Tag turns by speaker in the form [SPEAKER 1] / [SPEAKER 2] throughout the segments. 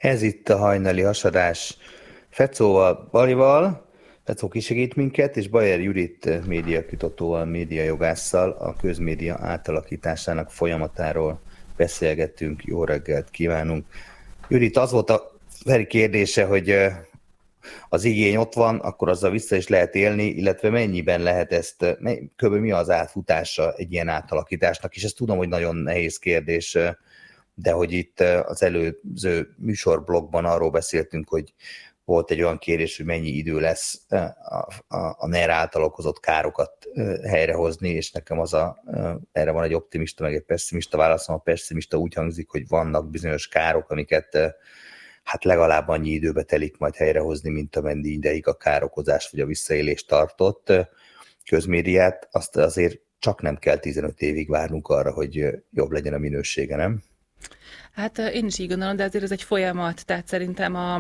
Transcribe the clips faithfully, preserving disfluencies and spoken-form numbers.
[SPEAKER 1] Ez itt a hajnali hasadás Fecóval, Balival. Fecó kisegít minket, és Bajer Judit médiakutatóval, médiajogásszal a közmédia átalakításának folyamatáról beszélgettünk. Jó reggelt kívánunk! Judit, az volt a Feri kérdése, hogy az igény ott van, akkor azzal vissza is lehet élni, illetve mennyiben lehet ezt, kb. Mi az átfutása egy ilyen átalakításnak, és ezt tudom, hogy nagyon nehéz kérdés, de hogy itt az előző műsorblogban arról beszéltünk, hogy volt egy olyan kérdés, hogy mennyi idő lesz a, a, a NER által okozott károkat helyrehozni, és nekem az a, erre van egy optimista, meg egy pessimista válaszom. A pessimista úgy hangzik, hogy vannak bizonyos károk, amiket hát legalább annyi időbe telik majd helyrehozni, mint amennyi ideig a károkozás vagy a visszaélés tartott. Közmédiát azt azért csak nem kell tizenöt évig várnunk arra, hogy jobb legyen a minősége, nem?
[SPEAKER 2] Hát én is így gondolom, de azért ez egy folyamat, tehát szerintem a,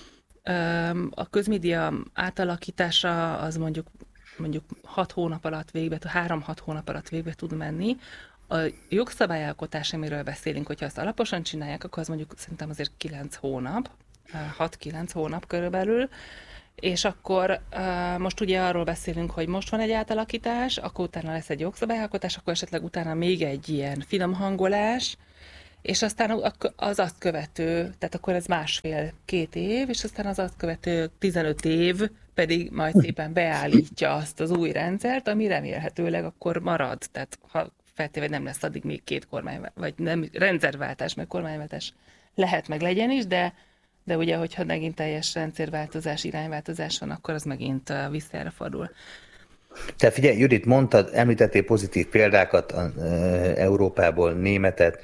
[SPEAKER 2] a közmédia átalakítása az mondjuk mondjuk hat hónap alatt végbe, három-hat hónap alatt végbe tud menni. A jogszabályalkotás, amiről beszélünk, hogyha azt alaposan csinálják, akkor az mondjuk szerintem azért kilenc hónap, hat-kilenc hónap körülbelül, és akkor uh, most ugye arról beszélünk, hogy most van egy átalakítás, akkor utána lesz egy jogszabályalkotás, akkor esetleg utána még egy ilyen finom hangolás, és aztán az azt követő, tehát akkor ez másfél-két év, és aztán az azt követő tizenöt év pedig majd szépen beállítja azt az új rendszert, ami remélhetőleg akkor marad. Tehát ha feltéve nem lesz addig még két kormány, vagy nem rendszerváltás, meg kormányváltás lehet, meg legyen is, de, de ugye, hogyha megint teljes rendszerváltozás, irányváltozás van, akkor az megint visszára fordul.
[SPEAKER 1] Te figyelj, Judit, mondtad, említettél pozitív példákat e, Európából, németet,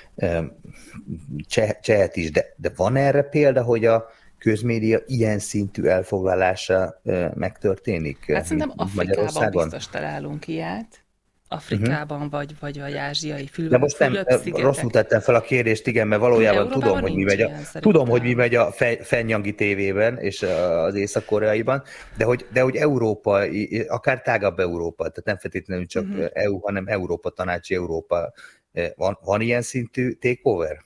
[SPEAKER 1] Cseh, csehet is, de, de van erre példa, hogy a közmédia ilyen szintű elfoglalása megtörténik?
[SPEAKER 2] Hát szerintem Afrikában biztos találunk ilyet. Afrikában, uh-huh. vagy, vagy, vagy ázsiai fül,
[SPEAKER 1] de most nem, rosszul tettem fel a kérdést, igen, mert valójában tudom, hogy mi megy a, tudom, hogy mi megy a Fennyangi tévében és az észak-koreaiban, de hogy, de hogy Európa, akár tágabb Európa, tehát nem feltétlenül csak uh-huh. é u, hanem Európa, tanácsi Európa. Van, van ilyen szintű takeover?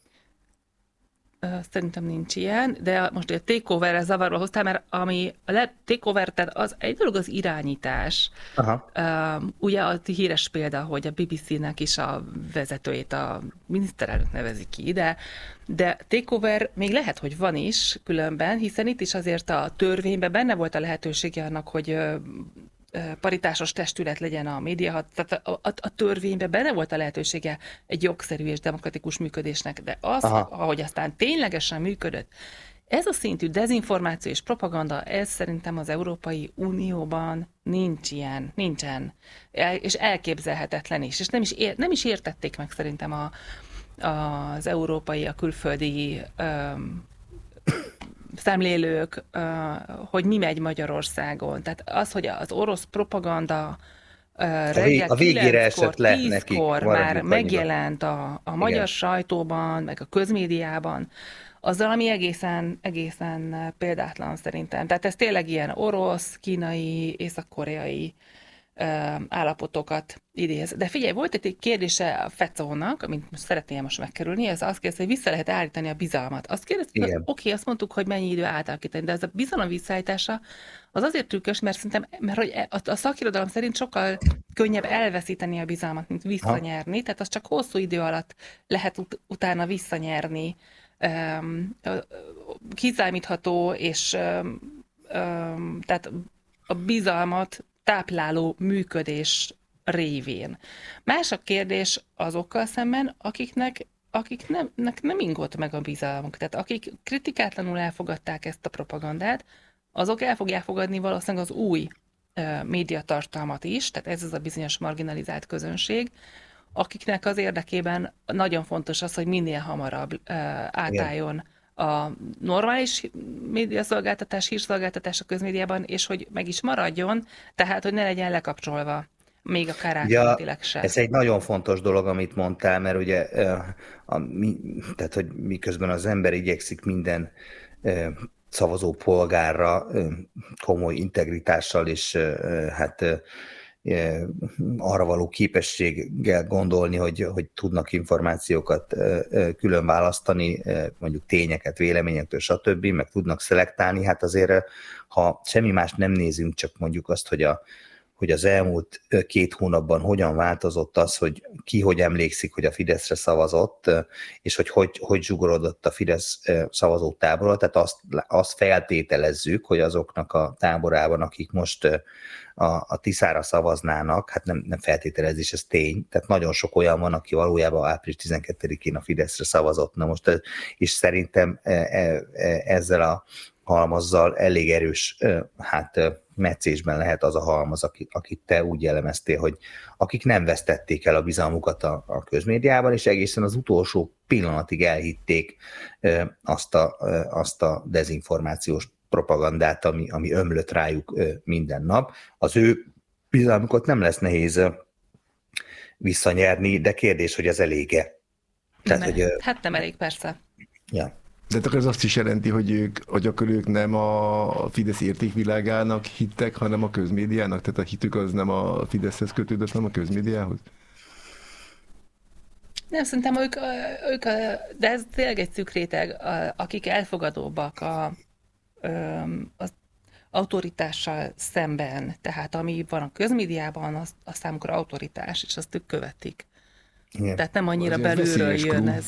[SPEAKER 2] Szerintem nincs ilyen, de most a takeoverre zavarba hoztál, mert ami a takeover, tehát az egy dolog az irányítás. Aha. Uh, ugye a híres példa, hogy a bé bé cé-nek is a vezetőjét a miniszterelnök nevezi ki, de, de takeover még lehet, hogy van is különben, hiszen itt is azért a törvényben benne volt a lehetősége annak, hogy paritásos testület legyen a média, tehát a, a, a törvényben benne volt a lehetősége egy jogszerű és demokratikus működésnek, de az, Aha. ahogy aztán ténylegesen működött, ez a szintű dezinformáció és propaganda, ez szerintem az Európai Unióban nincs ilyen, nincsen, el, és elképzelhetetlen is, és nem is, ér, nem is értették meg szerintem a, az európai, a külföldi um, szemlélők, hogy mi megy Magyarországon. Tehát az, hogy az orosz propaganda reggel kilenckor, tízkor már megjelent a, a magyar Igen. sajtóban, meg a közmédiában, azzal, ami egészen, egészen példátlan szerintem. Tehát ez tényleg ilyen orosz, kínai, észak-koreai állapotokat idéz. De figyelj, volt egy kérdése a Fecónak, amit most szeretném most megkerülni, ez azt kérdezte, hogy vissza lehet állítani a bizalmat. Azt kérdezte, oké, okay, azt mondtuk, hogy mennyi idő átalakítani, de ez a bizalom visszaállítása az azért trükkös, mert szerintem, mert hogy a, a szakirodalom szerint sokkal könnyebb elveszíteni a bizalmat, mint visszanyerni, ha. Tehát az csak hosszú idő alatt lehet ut- utána visszanyerni. Um, kiszámítható, és um, um, tehát a bizalmat tápláló működés révén. Más a kérdés azokkal szemben, akiknek, akiknek nem ingott meg a bizalmuk. Tehát akik kritikátlanul elfogadták ezt a propagandát, azok el fogják fogadni valószínűleg az új uh, médiatartalmat is, tehát ez az a bizonyos marginalizált közönség, akiknek az érdekében nagyon fontos az, hogy minél hamarabb uh, átálljon Igen. a normális médiaszolgáltatás, hírszolgáltatás a közmédiában, és hogy meg is maradjon, tehát, hogy ne legyen lekapcsolva, még akár átmenetileg sem.
[SPEAKER 1] Ez egy nagyon fontos dolog, amit mondtál, mert ugye, a, mi, tehát, hogy miközben az ember igyekszik minden szavazó polgárra komoly integritással és hát arra való képességgel gondolni, hogy, hogy tudnak információkat külön választani, mondjuk tényeket, véleményektől, stb., meg tudnak szelektálni, hát azért, ha semmi más nem nézünk, csak mondjuk azt, hogy a hogy az elmúlt két hónapban hogyan változott az, hogy ki hogy emlékszik, hogy a Fideszre szavazott, és hogy hogy, hogy zsugorodott a Fidesz szavazótáborról, tehát azt, azt feltételezzük, hogy azoknak a táborában, akik most a, a Tiszára szavaznának, hát nem, nem feltételezés, ez tény, tehát nagyon sok olyan van, aki valójában április tizenkettedikén a Fideszre szavazott. Na most, és szerintem ezzel a halmazzal elég erős, hát meccésben lehet az a halmaz, akit te úgy jellemeztél, hogy akik nem vesztették el a bizalmukat a, a közmédiában, és egészen az utolsó pillanatig elhitték azt a, azt a dezinformációs propagandát, ami, ami ömlött rájuk minden nap. Az ő bizalmukat nem lesz nehéz visszanyerni, de kérdés, hogy ez elége.
[SPEAKER 2] Tehát, hogy, hát nem elég, persze.
[SPEAKER 1] Ja.
[SPEAKER 3] De akkor ez azt is jelenti, hogy ők, hogy akkor ők nem a Fidesz értékvilágának hittek, hanem a közmédiának? Tehát a hitük az nem a Fideszhez kötődött, hanem a közmédiához?
[SPEAKER 2] Nem, szerintem ők, ők de ez tényleg egy szűk réteg, akik elfogadóbbak a, az autoritással szemben. Tehát ami van a közmédiában, az, az számukra autoritás, és azt ők követik. Igen. Tehát nem annyira azért belülről jön klub. Ez.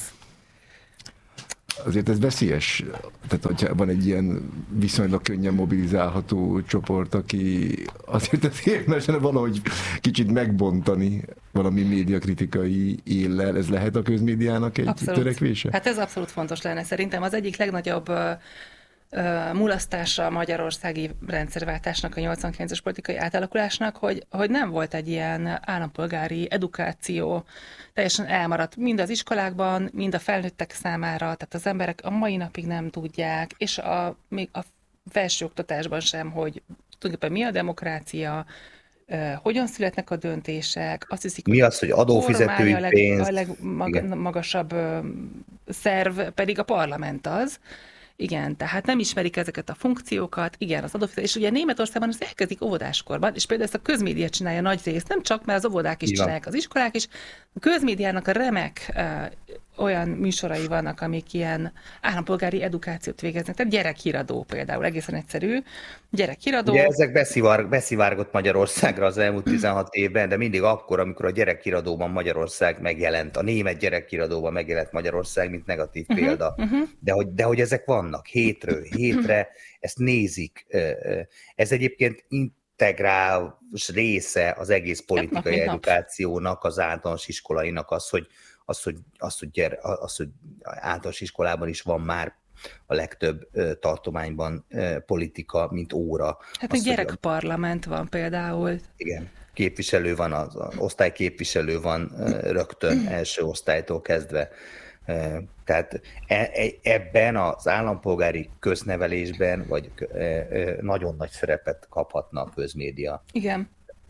[SPEAKER 3] Azért ez veszélyes, tehát hogyha van egy ilyen viszonylag könnyen mobilizálható csoport, aki azért ez érdemes valahogy kicsit megbontani valami médiakritikai éllel, ez lehet a közmédiának egy abszolút. Törekvése?
[SPEAKER 2] Hát ez abszolút fontos lenne. Szerintem az egyik legnagyobb uh, uh, mulasztása a magyarországi rendszerváltásnak, a nyolcvankilences politikai átalakulásnak, hogy, hogy nem volt egy ilyen állampolgári edukáció, teljesen elmaradt mind az iskolákban, mind a felnőttek számára, tehát az emberek a mai napig nem tudják, és a, még a felsőoktatásban sem, hogy tulajdonképpen mi a demokrácia, uh, hogyan születnek a döntések, azt hiszik,
[SPEAKER 1] mi az, hogy adófizetői
[SPEAKER 2] a leg,
[SPEAKER 1] pénz.
[SPEAKER 2] A legmagasabb uh, szerv pedig a parlament az. Igen, tehát nem ismerik ezeket a funkciókat, igen, az adófizetés, és ugye Németországban ezt elkezdik óvodáskorban, és például ezt a közmédia csinálja nagy részt, nem csak, mert az óvodák is igen. csinálják, az iskolák is, a közmédiának a remek uh, olyan műsorai vannak, amik ilyen állampolgári edukációt végeznek, tehát gyerekhíradó például, egészen egyszerű, gyerekhíradó.
[SPEAKER 1] Ugye ezek beszivár, beszivárgott Magyarországra az elmúlt tizenhat évben, de mindig akkor, amikor a gyerekhíradóban Magyarország megjelent, a német gyerekhíradóban megjelent Magyarország, mint negatív uh-huh, példa. Uh-huh. De, hogy, de hogy ezek vannak hétről hétre, ezt nézik. Ez egyébként integrálás része az egész politikai nap, edukációnak, az általános iskolainak az, hogy Az hogy, az, hogy, gyere, az, hogy általános iskolában is van már a legtöbb uh, tartományban uh, politika, mint óra.
[SPEAKER 2] Hát egy gyerekparlament van például.
[SPEAKER 1] Igen, képviselő van, az, az osztályképviselő van uh, rögtön első osztálytól kezdve. Uh, tehát e, e, ebben az állampolgári köznevelésben vagy uh, uh, nagyon nagy szerepet kaphatna a közmédia.
[SPEAKER 2] Igen.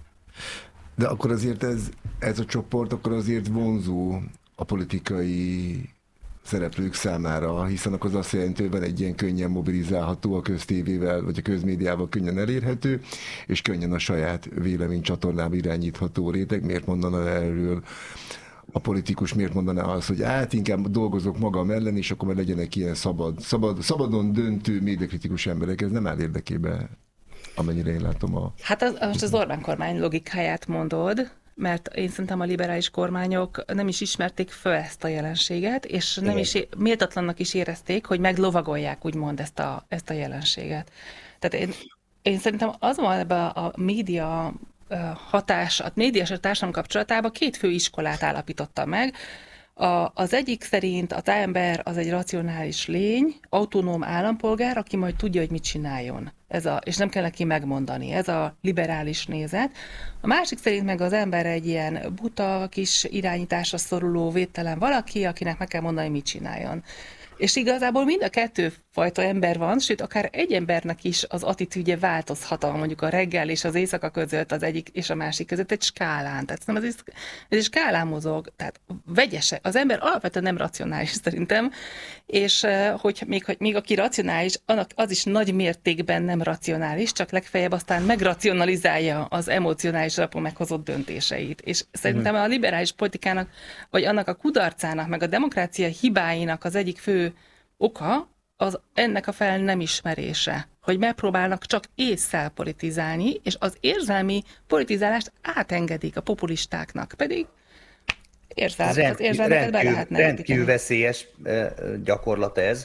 [SPEAKER 3] De akkor azért ez, ez a csoport akkor azért vonzó a politikai szereplők számára, hiszen akkor az azt jelenti, hogy van egy ilyen könnyen mobilizálható, a köztévével vagy a közmédiával könnyen elérhető, és könnyen a saját véleménycsatornába irányítható réteg. Miért mondana erről a politikus, miért mondaná azt, hogy hát inkább dolgozok magam ellen, és akkor már legyenek ilyen szabad, szabad, szabadon döntő médiakritikus emberek. Ez nem áll érdekébe, amennyire én látom a...
[SPEAKER 2] Hát az, most az Orbán kormány logikáját mondod, mert én szerintem a liberális kormányok nem is ismerték föl ezt a jelenséget, és nem is méltatlannak is érezték, hogy meglovagolják úgymond ezt a, ezt a jelenséget. Tehát én, én szerintem az van ebben a média hatás, a média és a társadalom kapcsolatában két fő iskolát állapította meg. A, az egyik szerint az ember az egy racionális lény, autonóm állampolgár, aki majd tudja, hogy mit csináljon. Ez a, és nem kell neki megmondani. Ez a liberális nézet. A másik szerint meg az ember egy ilyen buta, kis irányításra szoruló, védtelen valaki, akinek meg kell mondani, mit csináljon. És igazából mind a kettő fajta ember van, sőt, akár egy embernek is az attitűdje változhat, mondjuk a reggel és az éjszaka között, az egyik és a másik között egy skálán. Tehát ez, ez egy skálán mozog, tehát vegyese. Az ember alapvetően nem racionális szerintem, és hogy még, hogy még aki racionális, annak az is nagy mértékben nem nem racionális, csak legfeljebb aztán megracionalizálja az emocionális alapon meghozott döntéseit. És szerintem a liberális politikának, vagy annak a kudarcának, meg a demokrácia hibáinak az egyik fő oka, az ennek a fel nem ismerése, hogy megpróbálnak csak ésszel politizálni, és az érzelmi politizálást átengedik a populistáknak, pedig érzelmet, rend, az érzelmeket be lehetne
[SPEAKER 1] rendkívül veszélyes gyakorlat ez,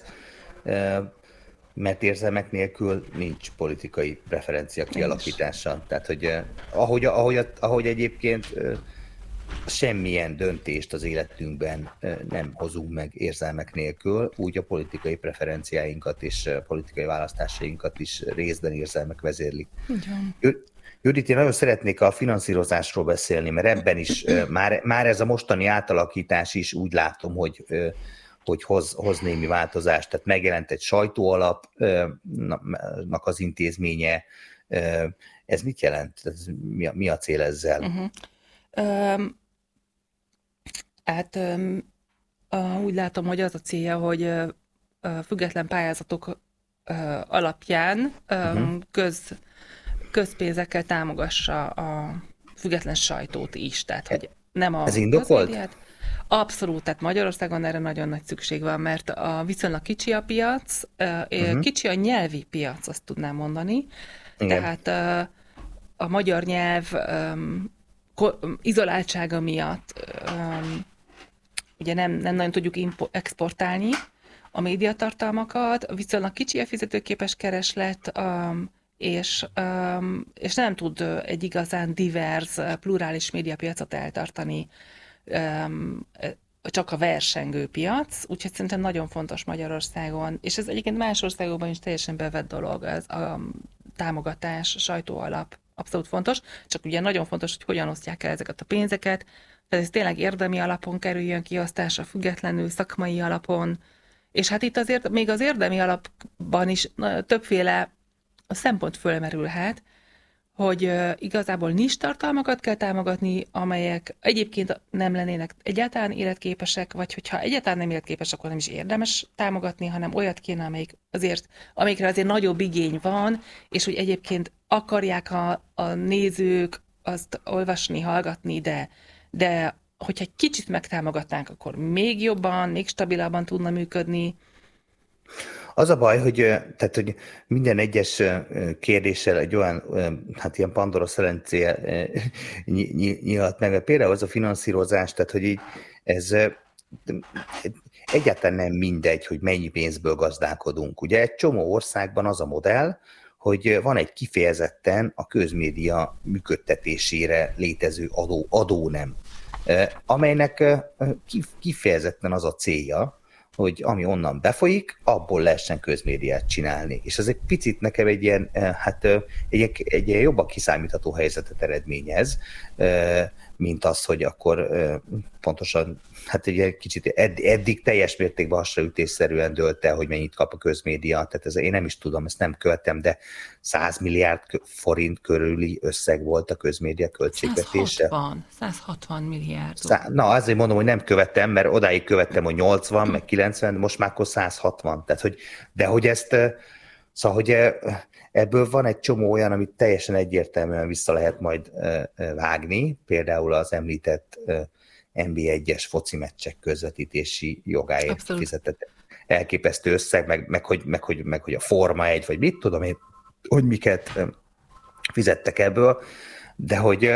[SPEAKER 1] mert érzelmek nélkül nincs politikai preferencia kialakítása. Tehát, hogy ahogy, ahogy, ahogy egyébként semmilyen döntést az életünkben nem hozunk meg érzelmek nélkül, úgy a politikai preferenciáinkat és politikai választásainkat is részben érzelmek vezérlik. Judit, én nagyon szeretnék a finanszírozásról beszélni, mert ebben is már, már ez a mostani átalakítás is úgy látom, hogy, hogy hoz, hoz némi változást. Tehát megjelent egy sajtóalapnak az intézménye. Ez mit jelent? Ez mi, a, mi a cél ezzel? Uh-huh.
[SPEAKER 2] Um, hát um, uh, úgy látom, hogy az a célja, hogy uh, független pályázatok uh, alapján um, uh-huh. köz, közpénzekkel támogassa a független sajtót is. Tehát, hogy nem a
[SPEAKER 1] Ez indokolt?
[SPEAKER 2] Abszolút, tehát Magyarországon erre nagyon nagy szükség van, mert a viszonylag kicsi a piac, uh-huh. kicsi a nyelvi piac, azt tudnám mondani. Igen. Tehát uh, a magyar nyelv um, izoláltsága miatt um, ugye nem, nem nagyon tudjuk impo- exportálni a médiatartalmakat, viszonylag kicsi a fizetőképes kereslet, um, és, um, és nem tud egy igazán divers, plurális médiapiacot eltartani, um, csak a versengő piac, úgyhogy szerintem nagyon fontos Magyarországon, és ez egyébként más országokban is teljesen bevett dolog, ez a támogatás, sajtóalap, abszolút fontos, csak ugye nagyon fontos, hogy hogyan osztják el ezeket a pénzeket, tehát ez tényleg érdemi alapon kerüljön kiosztásra, függetlenül szakmai alapon, és hát itt azért még az érdemi alapban is na, többféle szempont fölmerülhet, hogy uh, igazából nincs tartalmakat kell támogatni, amelyek egyébként nem lennének egyáltalán életképesek, vagy hogyha egyáltalán nem életképes, akkor nem is érdemes támogatni, hanem olyat kéne, amelyik azért, amelyikre azért nagyobb igény van, és hogy egyébként akarják a, a nézők azt olvasni, hallgatni, de, de hogyha egy kicsit megtámogatnánk, akkor még jobban, még stabilabban tudna működni.
[SPEAKER 1] Az a baj, hogy, tehát, hogy minden egyes kérdéssel egy olyan, hát ilyen Pandora szelencéje nyílt meg. Például az a finanszírozás, tehát, hogy így ez egyáltalán nem mindegy, hogy mennyi pénzből gazdálkodunk. Ugye egy csomó országban az a modell, hogy van egy kifejezetten a közmédia működtetésére létező adó, adónem, amelynek kifejezetten az a célja, hogy ami onnan befolyik, abból lehessen közmédiát csinálni. És ez egy picit nekem egy ilyen, hát egy, egy ilyen jobban kiszámítható helyzetet eredményez, mint az, hogy akkor pontosan, hát egy kicsit edd, eddig teljes mértékben hasraütésszerűen dőlt el, hogy mennyit kap a közmédia. Tehát ez, én nem is tudom, ezt nem követem, de száz milliárd forint körüli összeg volt a közmédia költségvetése.
[SPEAKER 2] százhatvan, százhatvan milliárd.
[SPEAKER 1] Szá- Na, azért mondom, hogy nem követem, mert odáig követtem, hogy nyolcvan, meg kilencven, most már akkor százhatvan. Tehát, hogy, de hogy ezt, szóval, hogy ebből van egy csomó olyan, amit teljesen egyértelműen vissza lehet majd vágni, például az említett en bé egyes foci meccsek közvetítési jogáért Abszolút. Fizetett elképesztő összeg, meg, meg, hogy, meg, hogy, meg hogy a Forma egy, vagy mit tudom én, hogy miket fizettek ebből, de hogy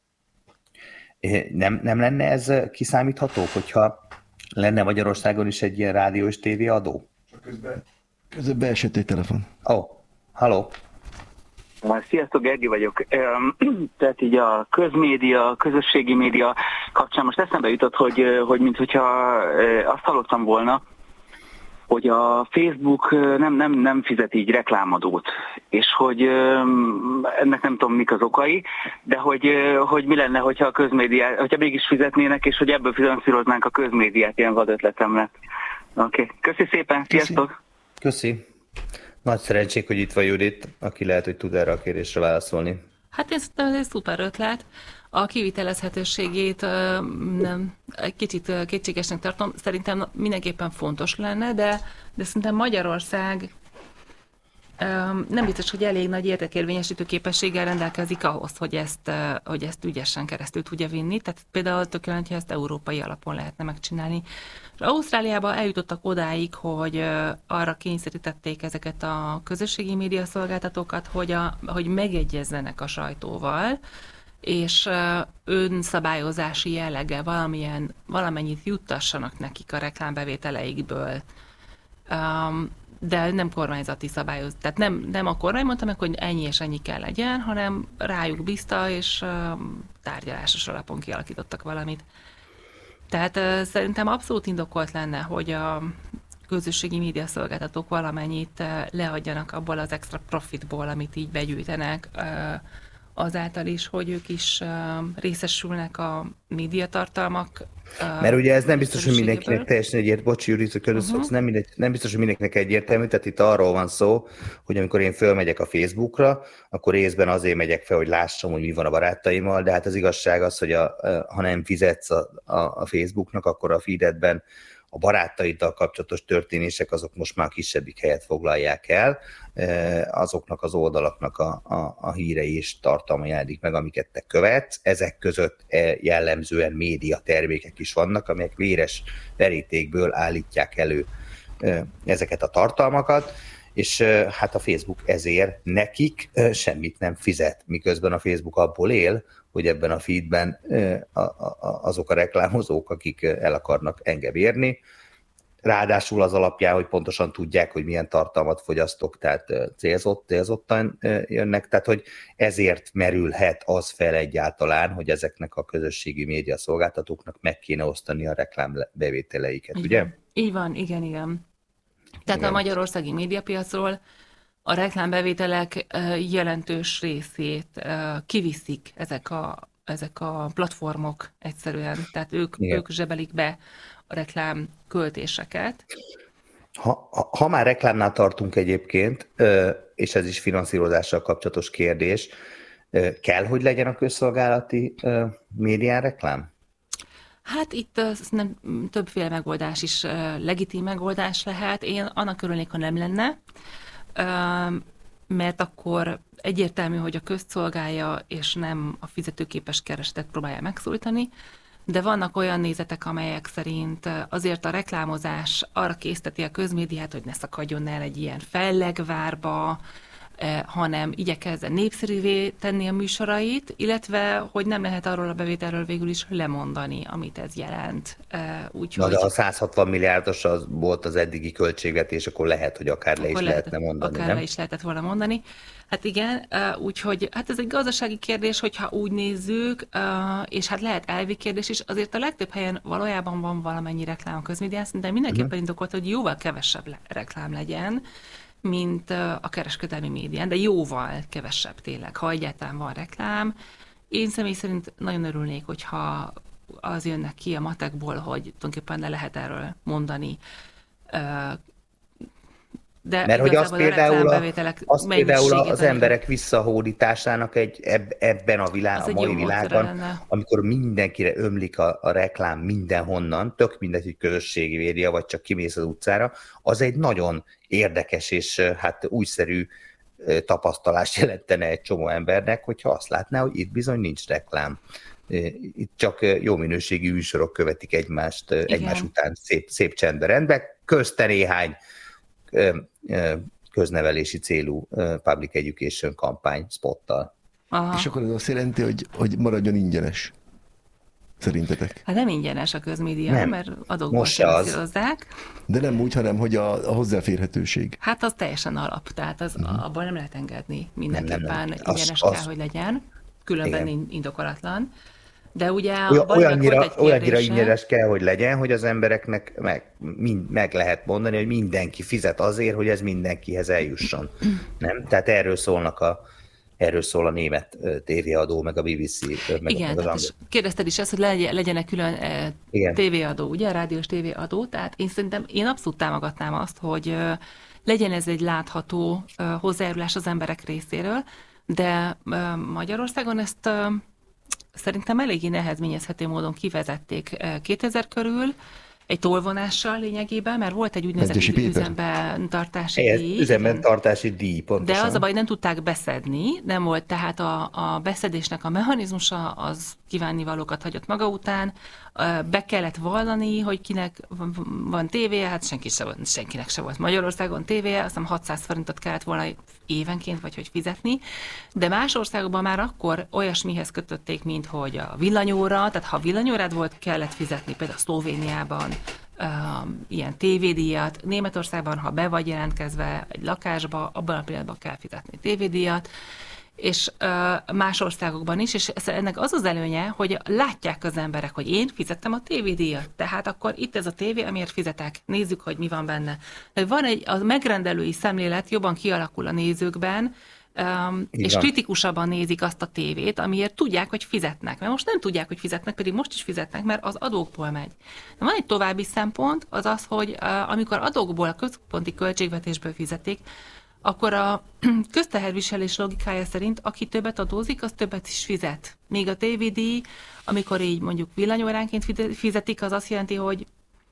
[SPEAKER 1] nem, nem lenne ez kiszámítható, hogyha lenne Magyarországon is egy ilyen rádió és tévé adó?
[SPEAKER 3] Közben, közben beesett egy telefon.
[SPEAKER 1] Ó, oh, halló!
[SPEAKER 4] Sziasztok, Gergely vagyok. Tehát így a közmédia, a közösségi média kapcsán most eszembe jutott, hogy, hogy minthogyha azt hallottam volna, hogy a Facebook nem, nem, nem fizet így reklámadót, és hogy ennek nem tudom mik az okai, de hogy, hogy mi lenne, hogyha a közmédiát, hogyha mégis fizetnének, és hogy ebből finanszíroznánk a közmédiát, ilyen vad ötletem lett. Oké, okay. Köszi szépen, sziasztok!
[SPEAKER 1] Köszi! Nagy szerencség, hogy itt van Judit, aki lehet, hogy tud erre a kérdésre válaszolni.
[SPEAKER 2] Hát ez, ez egy szuper ötlet. A kivitelezhetőségét nem, egy kicsit kétségesnek tartom. Szerintem mindenképpen fontos lenne, de, de szerintem Magyarország nem biztos, hogy elég nagy érdekérvényesítő képességgel rendelkezik ahhoz, hogy ezt, hogy ezt ügyesen keresztül tudja vinni. Tehát például tök jelent, hogy ezt európai alapon lehetne megcsinálni. És Ausztráliában eljutottak odáig, hogy arra kényszerítették ezeket a közösségi média szolgáltatókat, hogy, a, hogy megegyezzenek a sajtóval, és önszabályozási jelleggel valamilyen, valamennyit juttassanak nekik a reklámbevételeikből. Um, de nem kormányzati szabályoz. Tehát nem, nem a kormány mondta meg, hogy ennyi és ennyi kell legyen, hanem rájuk bízta, és um, tárgyalásos alapon kialakítottak valamit. Tehát uh, szerintem abszolút indokolt lenne, hogy a közösségi média szolgáltatók valamennyit uh, leadjanak abból az extra profitból, amit így begyűjtenek, uh, azáltal is, hogy ők is uh, részesülnek a médiatartalmak. Uh,
[SPEAKER 1] Mert ugye ez nem biztos, hogy mindenkinek teljesen egyért, bocsi, Judit, hogy közösszoksz, uh-huh. nem, mindegy, nem biztos, hogy mindenkinek egyértelmű, tehát itt arról van szó, hogy amikor én fölmegyek a Facebookra, akkor részben azért megyek fel, hogy lássam, hogy mi van a barátaimmal, de hát az igazság az, hogy a, ha nem fizetsz a, a, a Facebooknak, akkor a feededben a barátaiddal kapcsolatos történések azok most már a kisebbik helyet foglalják el, azoknak az oldalaknak a, a, a hírei és tartalma jelenik meg, amiket te követsz. Ezek között jellemzően média termékek is vannak, amelyek véres verítékből állítják elő ezeket a tartalmakat, és hát a Facebook ezért nekik semmit nem fizet, miközben a Facebook abból él, hogy ebben a feedben azok a reklámozók, akik el akarnak engem érni, ráadásul az alapján, hogy pontosan tudják, hogy milyen tartalmat fogyasztok, tehát célzott, célzottan jönnek, tehát hogy ezért merülhet az fel egyáltalán, hogy ezeknek a közösségi média szolgáltatóknak meg kéne osztani a reklámbevételeiket, ugye?
[SPEAKER 2] Van. Így van, igen, igen. Tehát igen. A magyarországi médiapiacról a reklámbevételek jelentős részét kiviszik ezek a, ezek a platformok egyszerűen, tehát ők, ők zsebelik be a reklám költéseket.
[SPEAKER 1] Ha, ha, ha már reklámnál tartunk egyébként, és ez is finanszírozással kapcsolatos kérdés, kell, hogy legyen a közszolgálati médián reklám?
[SPEAKER 2] Hát itt nem, többféle megoldás is legitim megoldás lehet. Én annak örülnék, ha nem lenne, mert akkor egyértelmű, hogy a közt szolgálja, és nem a fizetőképes keresetet próbálja megszólítani, de vannak olyan nézetek, amelyek szerint azért a reklámozás arra készteti a közmédiát, hogy ne szakadjon el egy ilyen fellegvárba, hanem igyekezzen népszerűvé tenni a műsorait, illetve hogy nem lehet arról a bevételről végül is lemondani, amit ez jelent. Úgyhogy...
[SPEAKER 1] Na de a száz hatvan milliárdos az volt az eddigi költségvetés, akkor lehet, hogy akár le is
[SPEAKER 2] lehetett,
[SPEAKER 1] lehetne mondani,
[SPEAKER 2] akár
[SPEAKER 1] nem?
[SPEAKER 2] le is lehetett volna mondani. Hát igen, úgyhogy hát ez egy gazdasági kérdés, hogyha úgy nézzük, és hát lehet elvi kérdés is, azért a legtöbb helyen valójában van valamennyi reklám a közmédián, de mindenképpen uh-huh. indokolt, hogy jóval kevesebb reklám legyen, mint a kereskedelmi médián, de jóval kevesebb tényleg, ha egyáltalán van reklám. Én személy szerint nagyon örülnék, hogyha az jönnek ki a matekból, hogy tulajdonképpen le lehet erről mondani. De
[SPEAKER 1] mert hogy az például, a, az, például az emberek visszahódításának egy eb, ebben a, világ, a mai világban, amikor mindenkire ömlik a, a reklám mindenhonnan, tök mindegy, hogy közösségi média, vagy csak kimész az utcára, az egy nagyon érdekes és hát újszerű tapasztalást jelentene egy csomó embernek, hogyha azt látná, hogy itt bizony nincs reklám. Itt csak jó minőségű műsorok követik egymást, igen. egymás után szép, szép csendben rendben, közte néhány köznevelési célú public education kampány spottal.
[SPEAKER 3] Aha. És akkor ez azt jelenti, hogy, hogy maradjon ingyenes? Szerintetek?
[SPEAKER 2] Hát nem ingyenes a közmédia, nem. Mert adókból finanszírozzák.
[SPEAKER 3] De nem úgy, hanem hogy a, a hozzáférhetőség.
[SPEAKER 2] Hát az teljesen alap, tehát az, uh-huh. abból nem lehet engedni. Mindenképpen nem, nem, nem. ingyenes az, kell, az... hogy legyen, különben igen. indokolatlan. De ugye
[SPEAKER 1] olyan, olyannyira, olyannyira ingyenes kell, hogy legyen, hogy az embereknek meg, mind, meg lehet mondani, hogy mindenki fizet azért, hogy ez mindenkihez eljusson. Nem? Tehát erről szólnak a, erről szól a német tévéadó, meg a bé bé cé. Meg
[SPEAKER 2] igen,
[SPEAKER 1] meg az
[SPEAKER 2] kérdezted is ezt, hogy legyen-e külön e, tévéadó, ugye, rádiós tévéadó, tehát én szerintem én abszolút támogatnám azt, hogy legyen ez egy látható hozzájárulás az emberek részéről, de Magyarországon ezt szerintem eléggé nehezményezhető módon kivezették kétezer körül, egy tolvonással lényegében, mert volt egy úgynevezett üzemben tartási díj.
[SPEAKER 1] Üzemben tartási díj, pontosan.
[SPEAKER 2] De az a baj, nem tudták beszedni, nem volt tehát a, a beszedésnek a mechanizmusa, az kívánnivalókat hagyott maga után, be kellett vallani, hogy kinek van tévéje, hát senki se volt, senkinek se volt Magyarországon tévéje, azt hiszem hatszáz forintot kellett volna évenként, vagy hogy fizetni, de más országokban már akkor olyasmihez kötötték, mint hogy a villanyóra, tehát ha villanyórád volt, kellett fizetni, például Szlovéniában um, ilyen tévédíjat, Németországban, ha be vagy jelentkezve egy lakásba, abban a pillanatban kell fizetni tévédíjat, és uh, más országokban is, és ennek az az előnye, hogy látják az emberek, hogy én fizettem a tévédíjat, tehát akkor itt ez a tévé, amiért fizetek, nézzük, hogy mi van benne. Van egy, a megrendelői szemlélet jobban kialakul a nézőkben, um, és kritikusabban nézik azt a tévét, amiért tudják, hogy fizetnek. Mert most nem tudják, hogy fizetnek, pedig most is fizetnek, mert az adókból megy. De van egy további szempont, az az, hogy uh, amikor adókból, a központi költségvetésből fizetik, akkor a közteherviselés logikája szerint, aki többet adózik, az többet is fizet. Még a tévédíj, amikor így mondjuk villanyóránként fizetik, az azt jelenti, hogy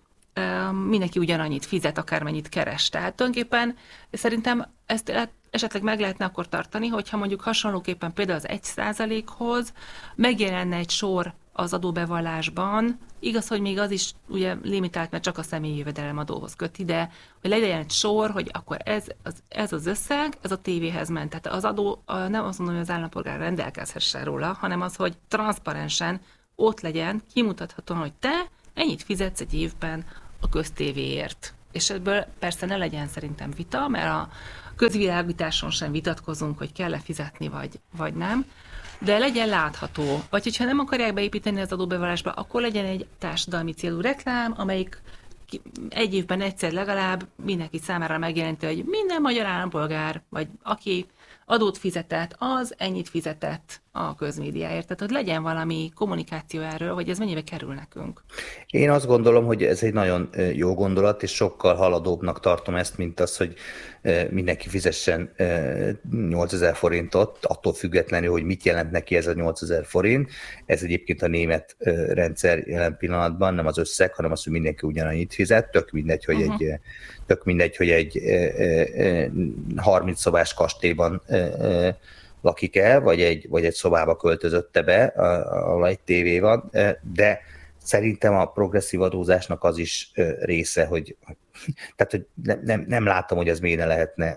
[SPEAKER 2] um, mindenki ugyanannyit fizet, akármennyit keres. Tehát tulajdonképpen szerintem ezt esetleg meg lehetne akkor tartani, hogyha mondjuk hasonlóképpen például az egy százalékhoz megjelenne egy sor az adóbevallásban. Igaz, hogy még az is ugye limitált, mert csak a személyi jövedelem adóhoz köti, de hogy legyen egy sor, hogy akkor ez az, ez az összeg, ez a tévéhez ment. Tehát az adó, nem azt mondom, hogy az állampolgár rendelkezhessen róla, hanem az, hogy transzparensen ott legyen, kimutathatóan, hogy te ennyit fizetsz egy évben a köztévéért. És ebből persze ne legyen szerintem vita, mert a közvilágításon sem vitatkozunk, hogy kell-e fizetni, vagy, vagy nem, de legyen látható. Vagy hogyha nem akarják beépíteni az adóbevallásba, akkor legyen egy társadalmi célú reklám, amelyik egy évben egyszer legalább mindenki számára megjelenti, hogy minden magyar állampolgár, vagy aki adót fizetett, az ennyit fizetett a közmédiáért. Tehát, hogy legyen valami kommunikáció erről, hogy ez mennyibe kerül nekünk.
[SPEAKER 1] Én azt gondolom, hogy ez egy nagyon jó gondolat, és sokkal haladóbbnak tartom ezt, mint az, hogy mindenki fizessen nyolcezer forintot, attól függetlenül, hogy mit jelent neki ez a nyolcezer forint. Ez egyébként a német rendszer jelen pillanatban, nem az összeg, hanem az, hogy mindenki ugyanannyit fizet. Tök mindegy, hogy uh-huh. egy, tök mindegy, hogy egy harminc szobás kastélyban lakik el, vagy egy, vagy egy szobába költözötte be, ahol egy tévé van, de szerintem a progresszív adózásnak az is része, hogy, tehát, hogy nem, nem, nem látom, hogy ez miért ne lehetne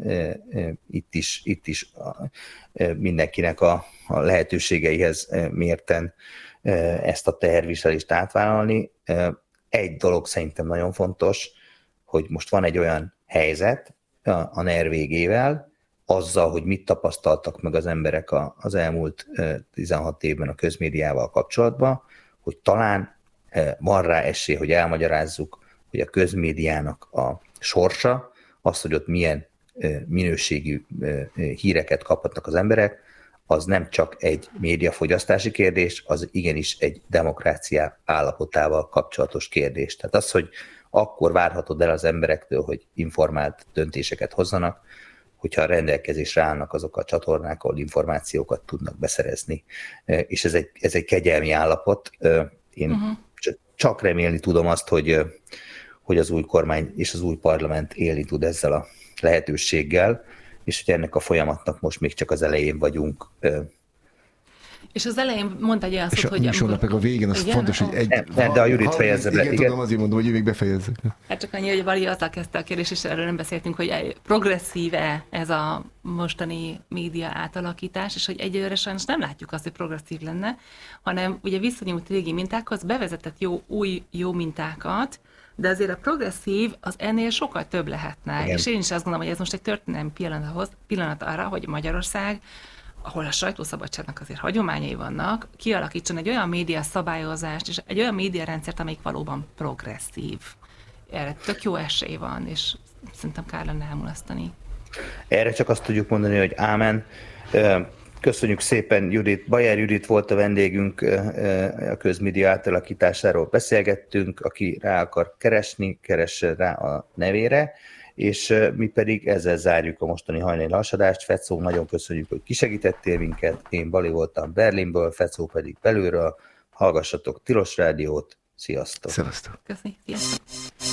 [SPEAKER 1] itt is, itt is mindenkinek a, a lehetőségeihez mérten ezt a teherviselést átvállalni. Egy dolog szerintem nagyon fontos, hogy most van egy olyan helyzet a NER végével, azzal, hogy mit tapasztaltak meg az emberek az elmúlt tizenhat évben a közmédiával kapcsolatban, hogy talán van rá esély, hogy elmagyarázzuk, hogy a közmédiának a sorsa, az, hogy ott milyen minőségű híreket kaphatnak az emberek, az nem csak egy médiafogyasztási kérdés, az igenis egy demokrácia állapotával kapcsolatos kérdés. Tehát az, hogy akkor várhatod el az emberektől, hogy informált döntéseket hozzanak, hogyha a rendelkezésre állnak azok a csatornák, ahol információkat tudnak beszerezni. És ez egy, ez egy kegyelmi állapot. Én uh-huh. csak remélni tudom azt, hogy, hogy az új kormány és az új parlament élni tud ezzel a lehetőséggel, és hogy ennek a folyamatnak most még csak az elején vagyunk.
[SPEAKER 2] És az elején mondta egy olyan szót, hogy...
[SPEAKER 3] És amikor... a végén, az igen? fontos, hogy egy...
[SPEAKER 1] Nem, nem, de a Judit fejezze be.
[SPEAKER 3] Igen, igen, tudom, azért mondom, hogy ő még befejezze.
[SPEAKER 2] Hát csak annyi, hogy Bali azzal kezdte a kérdést, és erről nem beszéltünk, hogy progresszív-e ez a mostani média átalakítás, és hogy egyelőre sajnos nem látjuk azt, hogy progresszív lenne, hanem ugye visszanyúlt régi mintákhoz, bevezetett jó, új jó mintákat, de azért a progresszív az ennél sokkal több lehetne. Igen. És én is azt gondolom, hogy ez most egy történelmi pillanat, pillanat arra, hogy Magyarország, ahol a sajtószabadságnak azért hagyományai vannak, kialakítson egy olyan média szabályozást, és egy olyan médiarendszert, amelyik valóban progresszív. Erre tök jó esély van, és szerintem kár lenne elmulasztani.
[SPEAKER 1] Erre csak azt tudjuk mondani, hogy ámen. Köszönjük szépen, Judit. Bajer Judit volt a vendégünk, a közmédia átalakításáról beszélgettünk, aki rá akar keresni, keresse rá a nevére, és mi pedig ezzel zárjuk a mostani hajnali hasadást. Fecó, nagyon köszönjük, hogy kisegítettél minket. Én Bali voltam Berlinből, Fecó pedig belülről. Hallgassatok Tilos Rádiót, Sziasztok!
[SPEAKER 3] Szevasztok!
[SPEAKER 2] Köszi, sziasztok!